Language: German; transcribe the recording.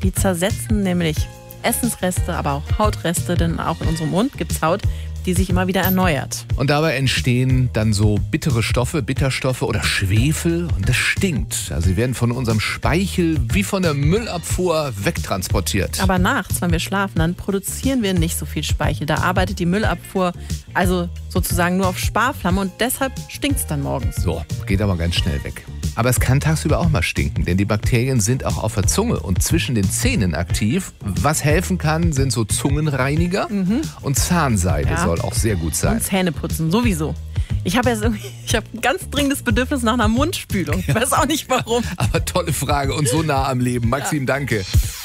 Die zersetzen nämlich Essensreste, aber auch Hautreste, denn auch in unserem Mund gibt es Haut, die sich immer wieder erneuert. Und dabei entstehen dann so bittere Stoffe, Bitterstoffe oder Schwefel und das stinkt. Also sie werden von unserem Speichel wie von der Müllabfuhr wegtransportiert. Aber nachts, wenn wir schlafen, dann produzieren wir nicht so viel Speichel. Da arbeitet die Müllabfuhr also sozusagen nur auf Sparflamme und deshalb stinkt es dann morgens. So, geht aber ganz schnell weg. Aber es kann tagsüber auch mal stinken, denn die Bakterien sind auch auf der Zunge und zwischen den Zähnen aktiv. Was helfen kann, sind so Zungenreiniger und Zahnseide soll auch sehr gut sein. Und Zähneputzen, sowieso. Ich habe ein ganz dringendes Bedürfnis nach einer Mundspülung. Ich weiß auch nicht warum. Aber tolle Frage und so nah am Leben. Maxim, danke.